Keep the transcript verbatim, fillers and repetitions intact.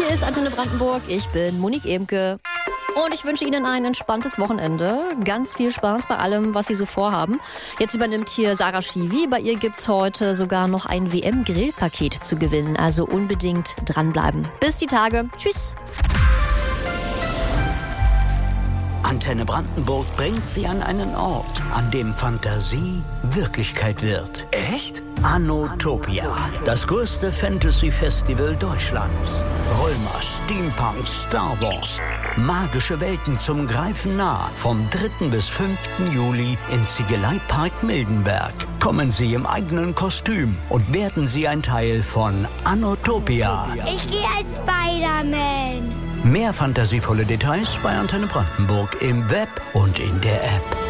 Hier ist Antenne Brandenburg. Ich bin Monique Emke. Und ich wünsche Ihnen ein entspanntes Wochenende. Ganz viel Spaß bei allem, was Sie so vorhaben. Jetzt übernimmt hier Sarah Schiwi. Bei ihr gibt's heute sogar noch ein W M-Grillpaket zu gewinnen. Also unbedingt dranbleiben. Bis die Tage. Tschüss. Antenne Brandenburg bringt Sie an einen Ort, an dem Fantasie Wirklichkeit wird. Echt? Anotopia, das größte Fantasy-Festival Deutschlands. Römer, Steampunk, Star Wars. Magische Welten zum Greifen nah. Vom dritten bis fünften Juli im Ziegeleipark Mildenberg. Kommen Sie im eigenen Kostüm und werden Sie ein Teil von Anotopia. Ich gehe als Spider-Man. Mehr fantasievolle Details bei Antenne Brandenburg im Web und in der App.